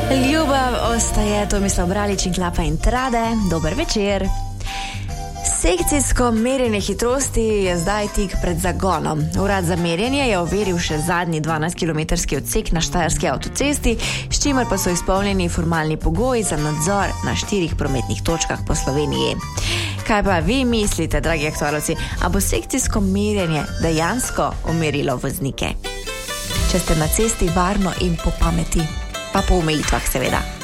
Ljubav ostaje Tomislav Bralič in Klapa in Trade. Dober večer. Sekcijsko merjenje hitrosti je zdaj tik pred zagonom. Urad za merjenje je overil še zadnji 12-kilometrski odsek na štajerski avtocesti, s čimer pa so izpolnjeni formalni pogoji za nadzor na 4 prometnih točkah po Sloveniji. Kaj pa vi mislite, dragi aktualci, a bo sekcijsko merjenje dejansko umirilo voznike? Če ste na cesti varno in po pameti, pa po omejitvah seveda.